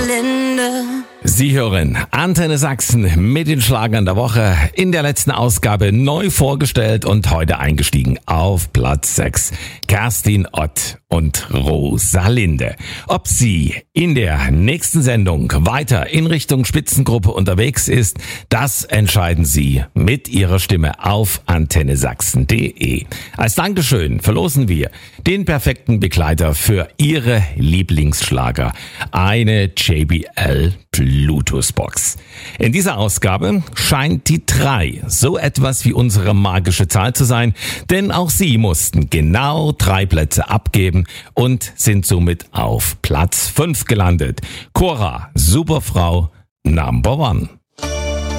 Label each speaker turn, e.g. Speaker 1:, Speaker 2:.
Speaker 1: Rosalinde.
Speaker 2: Sie hören Antenne Sachsen mit den Schlagern der Woche, in der letzten Ausgabe neu vorgestellt und heute eingestiegen auf Platz 6. Kerstin Ott und Rosalinde. Ob sie in der nächsten Sendung weiter in Richtung Spitzengruppe unterwegs ist, das entscheiden Sie mit Ihrer Stimme auf antennesachsen.de. Als Dankeschön verlosen wir den perfekten Begleiter für Ihre Lieblingsschlager, eine JBL Bluetooth-Box. In dieser Ausgabe scheint die 3 so etwas wie unsere magische Zahl zu sein, denn auch Sie mussten genau 3 Plätze abgeben und sind somit auf Platz 5 gelandet. Cora, Superfrau, Number One.